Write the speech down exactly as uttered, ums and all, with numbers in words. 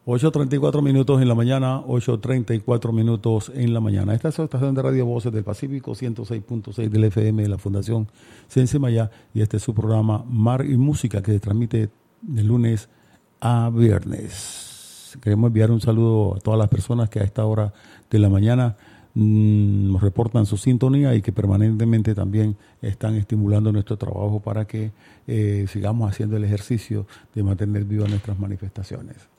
ocho treinta y cuatro minutos en la mañana, ocho treinta y cuatro minutos en la mañana. Esta es la estación de Radio Voces del Pacífico, ciento seis punto seis del F M de la Fundación Ciencia Maya, y este es su programa Mar y Música, que se transmite de lunes a viernes. Queremos enviar un saludo a todas las personas que a esta hora de la mañana mmm, nos reportan su sintonía y que permanentemente también están estimulando nuestro trabajo para que eh, sigamos haciendo el ejercicio de mantener vivas nuestras manifestaciones.